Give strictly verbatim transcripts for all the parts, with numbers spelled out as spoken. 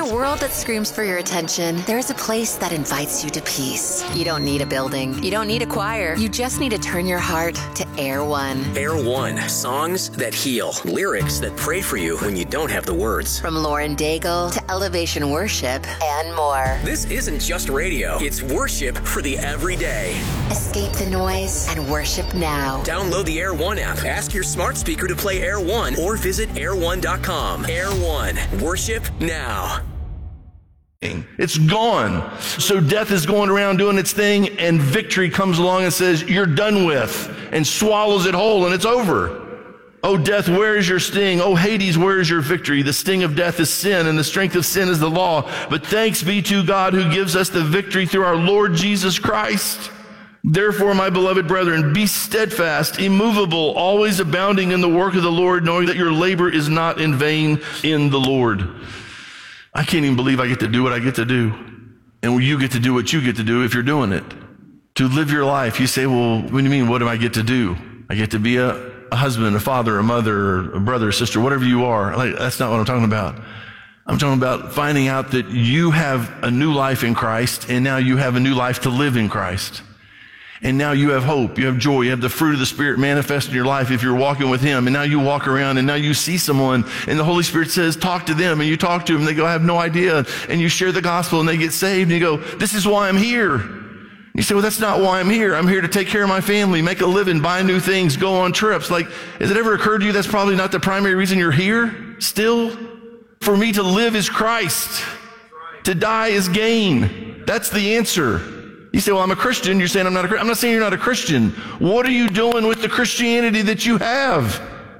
a world that screams for your attention, there's a place that invites you to peace. You don't need a building. You don't need a choir. You just need to turn your heart to Air One. Air One. Songs that heal. Lyrics that pray for you when you don't have the words. From Lauren Daigle to Elevation Worship and more. This isn't just radio. It's worship for the everyday. Escape the noise and worship now. Download the Air One app. Ask your smart speaker to play Air One or visit air one dot com. Air One. Worship now. It's gone. So death is going around doing its thing, and victory comes along and says, you're done with, and swallows it whole, and it's over. Oh, death, where is your sting? Oh, Hades, where is your victory? The sting of death is sin, and the strength of sin is the law. But thanks be to God who gives us the victory through our Lord Jesus Christ. Therefore, my beloved brethren, be steadfast, immovable, always abounding in the work of the Lord, knowing that your labor is not in vain in the Lord. I can't even believe I get to do what I get to do. And you get to do what you get to do if you're doing it. To live your life. You say, well, what do you mean, what do I get to do? I get to be a, a husband, a father, a mother, a brother, a sister, whatever you are. Like, that's not what I'm talking about. I'm talking about finding out that you have a new life in Christ, and now you have a new life to live in Christ. And now you have hope, you have joy, you have the fruit of the Spirit manifest in your life if you're walking with Him. And now you walk around and now you see someone and the Holy Spirit says, talk to them. And you talk to them and they go, I have no idea. And you share the gospel and they get saved. And you go, this is why I'm here. And you say, well, that's not why I'm here. I'm here to take care of my family, make a living, buy new things, go on trips. Like, has it ever occurred to you that's probably not the primary reason you're here still? For me to live is Christ. To die is gain. That's the answer. You say, well, I'm a Christian. You're saying I'm not a Christian. I'm not saying you're not a Christian. What are you doing with the Christianity that you have?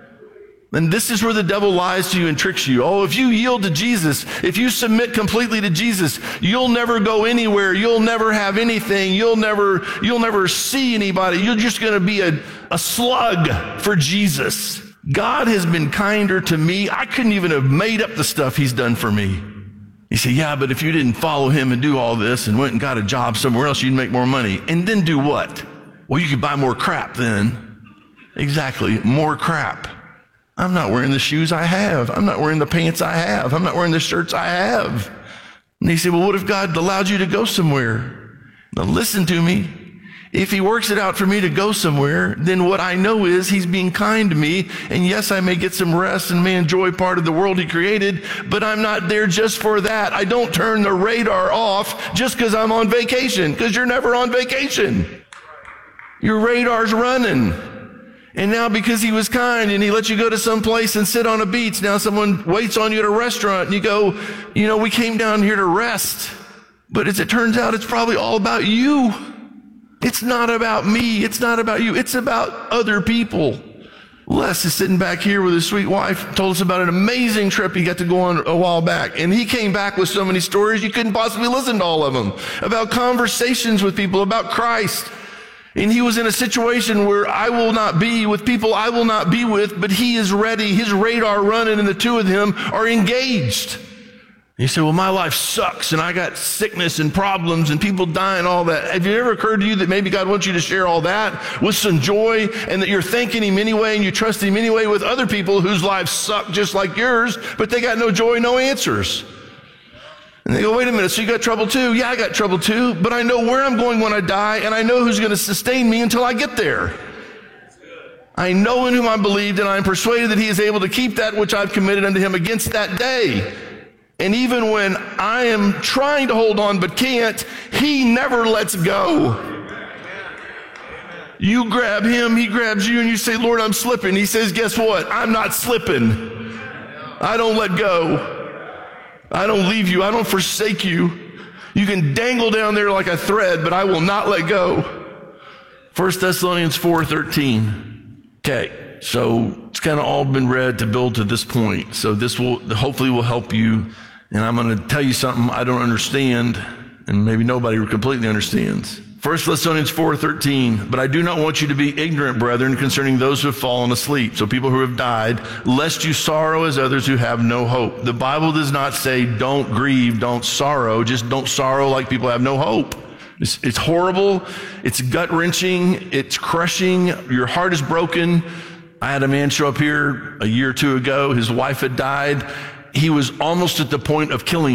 And this is where the devil lies to you and tricks you. Oh, if you yield to Jesus, if you submit completely to Jesus, you'll never go anywhere. You'll never have anything. You'll never, you'll never see anybody. You're just going to be a, a slug for Jesus. God has been kinder to me. I couldn't even have made up the stuff He's done for me. You say, yeah, but if you didn't follow Him and do all this and went and got a job somewhere else, you'd make more money. And then do what? Well, you could buy more crap then. Exactly, more crap. I'm not wearing the shoes I have. I'm not wearing the pants I have. I'm not wearing the shirts I have. And you say, well, what if God allowed you to go somewhere? Now listen to me. If He works it out for me to go somewhere, then what I know is He's being kind to me. And yes, I may get some rest and may enjoy part of the world He created, but I'm not there just for that. I don't turn the radar off just because I'm on vacation, because you're never on vacation. Your radar's running. And now because He was kind and He let you go to some place and sit on a beach, now someone waits on you at a restaurant and you go, you know, we came down here to rest. But as it turns out, it's probably all about you. It's not about me. It's not about you. It's about other people. Les is sitting back here with his sweet wife, told us about an amazing trip he got to go on a while back. And he came back with so many stories, you couldn't possibly listen to all of them, about conversations with people, about Christ. And he was in a situation where I will not be with people I will not be with, but he is ready. His radar running and the two of them are engaged. You say, well, my life sucks and I got sickness and problems and people die and all that. Have it ever occurred to you that maybe God wants you to share all that with some joy and that you're thanking Him anyway and you trust Him anyway with other people whose lives suck just like yours, but they got no joy, no answers? And they go, wait a minute, so you got trouble too? Yeah, I got trouble too, but I know where I'm going when I die and I know who's going to sustain me until I get there. I know in whom I believed and I am persuaded that He is able to keep that which I've committed unto Him against that day. And even when I am trying to hold on but can't, He never lets go. You grab Him, He grabs you, and you say, Lord, I'm slipping. He says, guess what? I'm not slipping. I don't let go. I don't leave you. I don't forsake you. You can dangle down there like a thread, but I will not let go. First Thessalonians four thirteen. Okay, so it's kind of all been read to build to this point. So this will hopefully will help you. And I'm going to tell you something I don't understand, and maybe nobody completely understands. First Thessalonians four thirteen, but I do not want you to be ignorant, brethren, concerning those who have fallen asleep. So people who have died, lest you sorrow as others who have no hope. The Bible does not say don't grieve, don't sorrow, just don't sorrow like people have no hope. It's, it's horrible. It's gut-wrenching. It's crushing. Your heart is broken. I had a man show up here a year or two ago. His wife had died. He was almost at the point of killing